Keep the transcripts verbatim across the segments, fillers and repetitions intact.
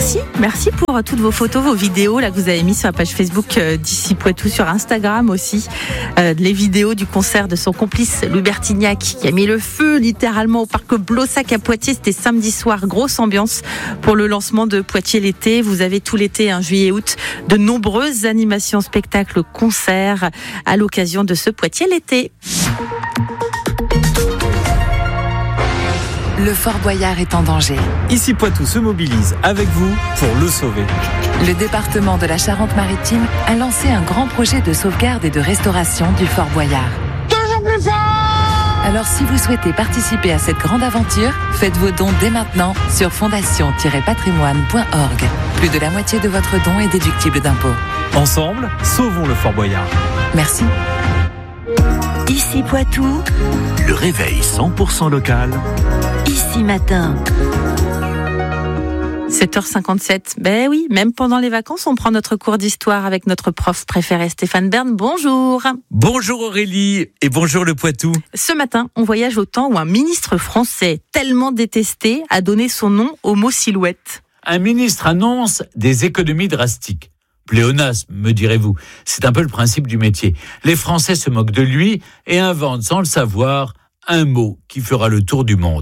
Merci, merci pour toutes vos photos, vos vidéos là que vous avez mis sur la page Facebook d'Ici Poitou, sur Instagram aussi. Euh, les vidéos du concert de son complice Louis Bertignac qui a mis le feu littéralement au parc Blossac à Poitiers. C'était samedi soir, grosse ambiance pour le lancement de Poitiers l'été. Vous avez tout l'été, hein, juillet, août, de nombreuses animations, spectacles, concerts à l'occasion de ce Poitiers l'été. Le Fort Boyard est en danger. Ici Poitou se mobilise avec vous pour le sauver. Le département de la Charente-Maritime a lancé un grand projet de sauvegarde et de restauration du Fort Boyard. Toujours plus fort! Alors si vous souhaitez participer à cette grande aventure, faites vos dons dès maintenant sur fondation tiret patrimoine point org. Plus de la moitié de votre don est déductible d'impôts. Ensemble, sauvons le Fort Boyard. Merci. Ici Poitou, le réveil cent pour cent local. Ici Matin. sept heures cinquante-sept. Ben oui, même pendant les vacances, on prend notre cours d'histoire avec notre prof préféré Stéphane Bern. Bonjour. Bonjour Aurélie et bonjour le Poitou. Ce matin, on voyage au temps où un ministre français tellement détesté a donné son nom au mot silhouette. Un ministre annonce des économies drastiques. Pléonasme, me direz-vous. C'est un peu le principe du métier. Les Français se moquent de lui et inventent sans le savoir un mot qui fera le tour du monde.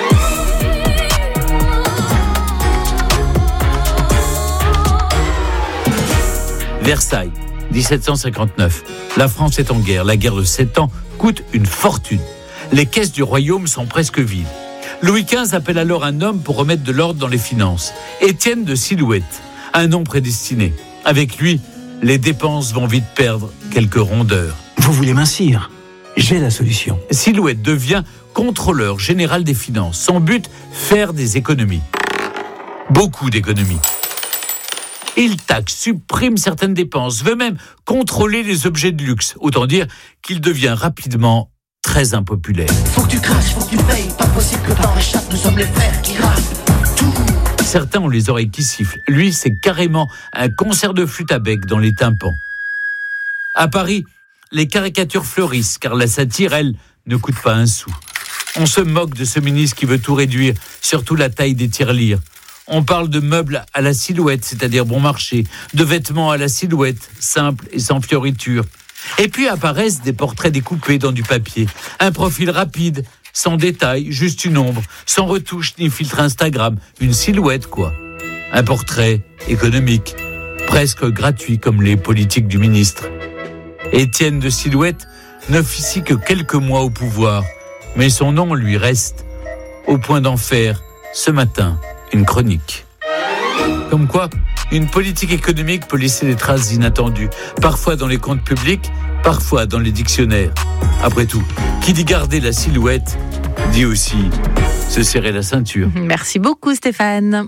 Versailles, dix-sept cent cinquante-neuf. La France est en guerre. La guerre de sept ans coûte une fortune. Les caisses du royaume sont presque vides. Louis quinze appelle alors un homme pour remettre de l'ordre dans les finances. Étienne de Silhouette, un nom prédestiné. Avec lui, les dépenses vont vite perdre quelques rondeurs. Vous voulez mincir ? J'ai la solution. Silhouette devient contrôleur général des finances. Son but, faire des économies. Beaucoup d'économies. Il taxe, supprime certaines dépenses, veut même contrôler les objets de luxe. Autant dire qu'il devient rapidement très impopulaire. Faut que tu craches, faut que tu payes. Pas possible que t'en échappes, nous sommes les frères qui raflent tout. Certains ont les oreilles qui sifflent. Lui, c'est carrément un concert de flûte à bec dans les tympans. À Paris, les caricatures fleurissent, car la satire, elle, ne coûte pas un sou. On se moque de ce ministre qui veut tout réduire, surtout la taille des tirelires. On parle de meubles à la silhouette, c'est-à-dire bon marché, de vêtements à la silhouette, simples et sans fioritures. Et puis apparaissent des portraits découpés dans du papier, un profil rapide, sans détail, juste une ombre, sans retouche ni filtre Instagram, une silhouette quoi. Un portrait économique, presque gratuit comme les politiques du ministre. Étienne de Silhouette n'officie que quelques mois au pouvoir, mais son nom lui reste, au point d'en faire, ce matin, une chronique. Comme quoi, une politique économique peut laisser des traces inattendues, parfois dans les comptes publics, parfois dans les dictionnaires. Après tout, qui dit garder la silhouette, dit aussi se serrer la ceinture. Merci beaucoup Stéphane.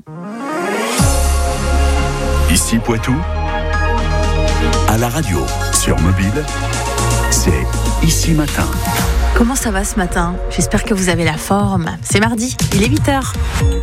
Ici Poitou, à la radio, sur mobile, c'est Ici Matin. Comment ça va ce matin ? J'espère que vous avez la forme. C'est mardi, il est huit heures.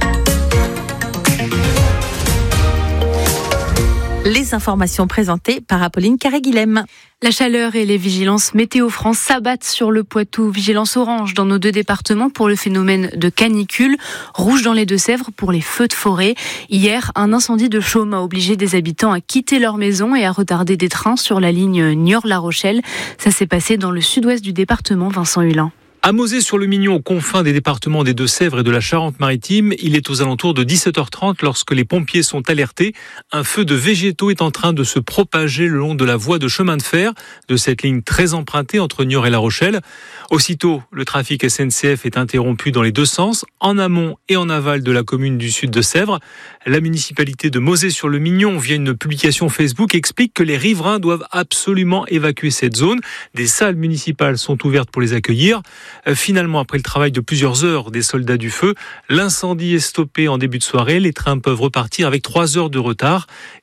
Les informations présentées par Apolline Carré-Guilhem. La chaleur et les vigilances Météo France s'abattent sur le Poitou. Vigilance orange dans nos deux départements pour le phénomène de canicule. Rouge dans les Deux-Sèvres pour les feux de forêt. Hier, un incendie de chaume a obligé des habitants à quitter leur maison et à retarder des trains sur la ligne Niort-La Rochelle. Ça s'est passé dans le sud-ouest du département, Vincent Hulin. À Mosée-sur-le-Mignon, aux confins des départements des Deux-Sèvres et de la Charente-Maritime, il est aux alentours de dix-sept heures trente lorsque les pompiers sont alertés. Un feu de végétaux est en train de se propager le long de la voie de chemin de fer de cette ligne très empruntée entre Niort et La Rochelle. Aussitôt, le trafic S N C F est interrompu dans les deux sens, en amont et en aval de la commune du sud de Sèvres. La municipalité de Mosée-sur-le-Mignon, via une publication Facebook, explique que les riverains doivent absolument évacuer cette zone. Des salles municipales sont ouvertes pour les accueillir. Finalement, après le travail de plusieurs heures des soldats du feu, l'incendie est stoppé en début de soirée. Les trains peuvent repartir avec trois heures de retard.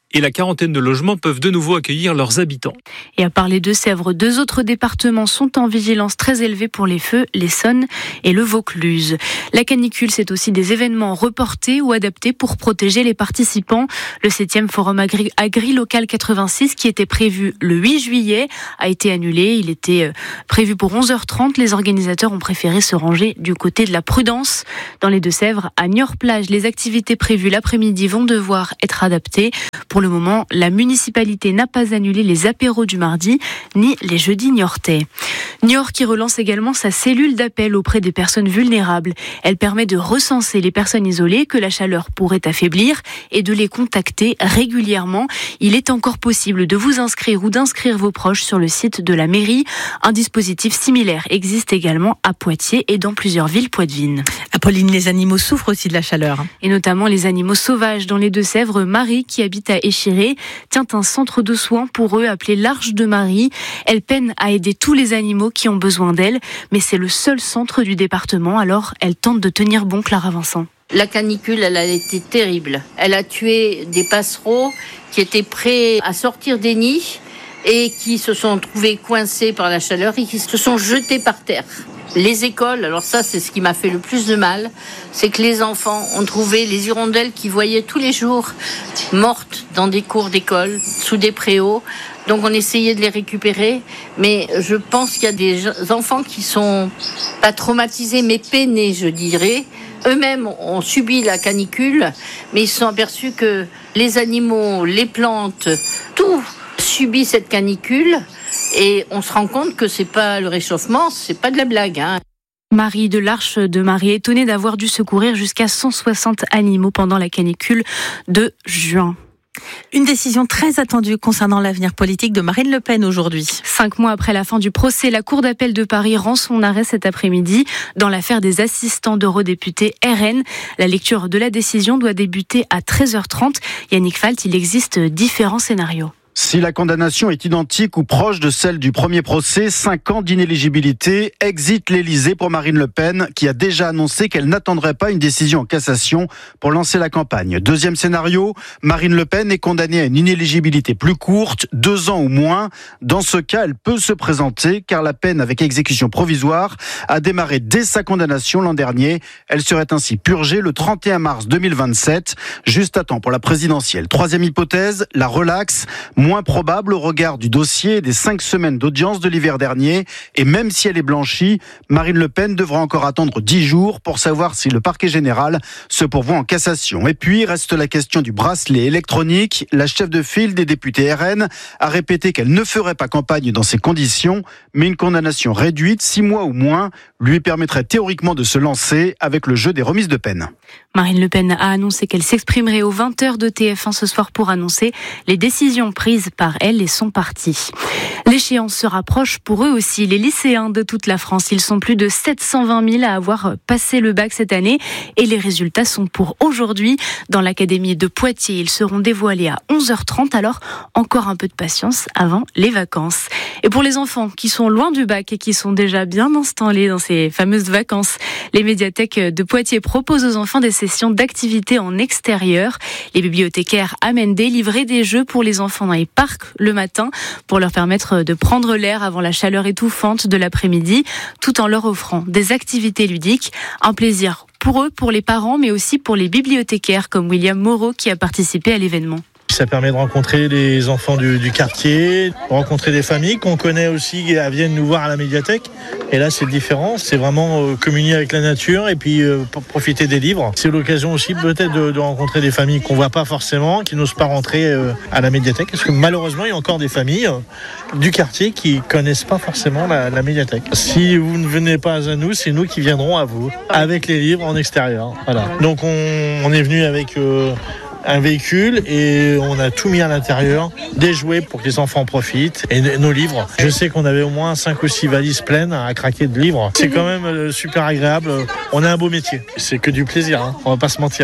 et la quarantaine de logements peuvent de nouveau accueillir leurs habitants. Et à part les Deux-Sèvres, deux autres départements sont en vigilance très élevée pour les feux, l'Essonne et le Vaucluse. La canicule, c'est aussi des événements reportés ou adaptés pour protéger les participants. Le septième Forum Agri, Agri Local quatre-vingt-six, qui était prévu le huit juillet, a été annulé. Il était prévu pour onze heures trente. Les organisateurs ont préféré se ranger du côté de la prudence. Dans les Deux-Sèvres, à Niort-Plage, les activités prévues l'après-midi vont devoir être adaptées. Pour le moment, la municipalité n'a pas annulé les apéros du mardi, ni les jeudis niortais. Niort qui relance également sa cellule d'appel auprès des personnes vulnérables. Elle permet de recenser les personnes isolées que la chaleur pourrait affaiblir et de les contacter régulièrement. Il est encore possible de vous inscrire ou d'inscrire vos proches sur le site de la mairie. Un dispositif similaire existe également à Poitiers et dans plusieurs villes poitevines. Apolline, les animaux souffrent aussi de la chaleur. Et notamment les animaux sauvages. Dans les Deux-Sèvres, Marie, qui habite à Échiré, tient un centre de soins pour eux appelé l'Arche de Marie. Elle peine à aider tous les animaux qui ont besoin d'elle, mais c'est le seul centre du département, alors elle tente de tenir bon. Clara Vincent. La canicule, elle a été terrible. Elle a tué des passereaux qui étaient prêts à sortir des nids et qui se sont trouvés coincés par la chaleur et qui se sont jetés par terre. Les écoles, alors ça c'est ce qui m'a fait le plus de mal, c'est que les enfants ont trouvé les hirondelles qu'ils voyaient tous les jours mortes dans des cours d'école, sous des préaux. Donc on essayait de les récupérer, mais je pense qu'il y a des enfants qui sont pas traumatisés mais peinés, je dirais. Eux-mêmes ont subi la canicule, mais ils se sont aperçus que les animaux, les plantes, tout subit cette canicule. Et on se rend compte que c'est pas le réchauffement, c'est pas de la blague, hein. Marie de l'Arche de Marie, étonnée d'avoir dû secourir jusqu'à cent soixante animaux pendant la canicule de juin. Une décision très attendue concernant l'avenir politique de Marine Le Pen aujourd'hui. Cinq mois après la fin du procès, la Cour d'appel de Paris rend son arrêt cet après-midi dans l'affaire des assistants d'eurodéputés R N. La lecture de la décision doit débuter à treize heures trente. Yannick Falt, il existe différents scénarios. Si la condamnation est identique ou proche de celle du premier procès, cinq ans d'inéligibilité, exit l'Élysée pour Marine Le Pen, qui a déjà annoncé qu'elle n'attendrait pas une décision en cassation pour lancer la campagne. Deuxième scénario, Marine Le Pen est condamnée à une inéligibilité plus courte, deux ans ou moins. Dans ce cas, elle peut se présenter, car la peine avec exécution provisoire a démarré dès sa condamnation l'an dernier. Elle serait ainsi purgée le trente et un mars deux mille vingt-sept, juste à temps pour la présidentielle. Troisième hypothèse, la relaxe. Moins probable au regard du dossier et des cinq semaines d'audience de l'hiver dernier. Et même si elle est blanchie, Marine Le Pen devra encore attendre dix jours pour savoir si le parquet général se pourvoit en cassation. Et puis reste la question du bracelet électronique. La chef de file des députés R N a répété qu'elle ne ferait pas campagne dans ces conditions, mais une condamnation réduite, six mois ou moins, lui permettrait théoriquement de se lancer avec le jeu des remises de peine. Marine Le Pen a annoncé qu'elle s'exprimerait aux vingt heures de T F un ce soir pour annoncer les décisions prises par elle et son parti. L'échéance se rapproche pour eux aussi. Les lycéens de toute la France, ils sont plus de sept cent vingt mille à avoir passé le bac cette année et les résultats sont pour aujourd'hui. Dans l'académie de Poitiers, ils seront dévoilés à onze heures trente, alors encore un peu de patience avant les vacances. Et pour les enfants qui sont loin du bac et qui sont déjà bien installés dans ces fameuses vacances, les médiathèques de Poitiers proposent aux enfants des sessions d'activités en extérieur. Les bibliothécaires amènent des livres et des jeux pour les enfants dans les parcs le matin pour leur permettre de prendre l'air avant la chaleur étouffante de l'après-midi, tout en leur offrant des activités ludiques. Un plaisir pour eux, pour les parents, mais aussi pour les bibliothécaires comme William Moreau qui a participé à l'événement. Ça permet de rencontrer les enfants du, du quartier, de rencontrer des familles qu'on connaît aussi qui viennent nous voir à la médiathèque. Et là, c'est différent. C'est vraiment euh, communier avec la nature et puis euh, pour profiter des livres. C'est l'occasion aussi peut-être de, de rencontrer des familles qu'on voit pas forcément, qui n'osent pas rentrer euh, à la médiathèque. Parce que malheureusement, il y a encore des familles euh, du quartier qui connaissent pas forcément la, la médiathèque. Si vous ne venez pas à nous, c'est nous qui viendrons à vous avec les livres en extérieur. Voilà. Donc on, on est venu avec Euh, un véhicule et on a tout mis à l'intérieur, des jouets pour que les enfants profitent et nos livres. Je sais qu'on avait au moins cinq ou six valises pleines à craquer de livres. C'est quand même super agréable. On a un beau métier. C'est que du plaisir, hein. On va pas se mentir.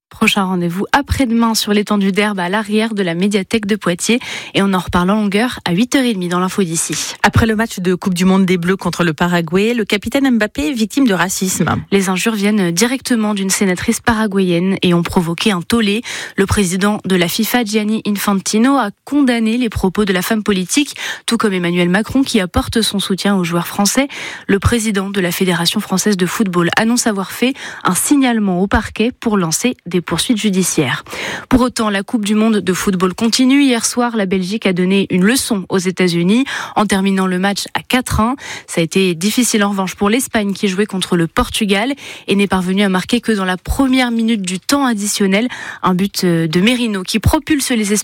Prochain rendez-vous après-demain sur l'étendue d'herbe à l'arrière de la médiathèque de Poitiers. Et on en reparle en longueur à huit heures trente dans l'info d'ici. Après le match de Coupe du Monde des Bleus contre le Paraguay, le capitaine Mbappé est victime de racisme. Les injures viennent directement d'une sénatrice paraguayenne et ont provoqué un tollé. Le président de la FIFA, Gianni Infantino, a condamné les propos de la femme politique, tout comme Emmanuel Macron qui apporte son soutien aux joueurs français. Le président de la Fédération française de football annonce avoir fait un signalement au parquet pour lancer des poursuites judiciaires. Pour autant, la Coupe du Monde de football continue. Hier soir, la Belgique a donné une leçon aux États-Unis en terminant le match à quatre un. Ça a été difficile en revanche pour l'Espagne qui jouait contre le Portugal et n'est parvenue à marquer que dans la première minute du temps additionnel. Un but de Merino qui propulse les Espagnols